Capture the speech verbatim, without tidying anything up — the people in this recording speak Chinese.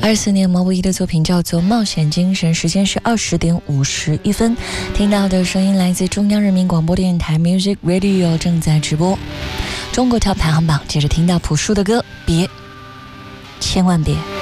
二四年毛不易的作品叫做《冒险精神》，时间是二十点五十一分。听到的声音来自中央人民广播电台 Music Radio， 正在直播中国 Top 排行榜。接着听到朴树的歌《别，千万别》。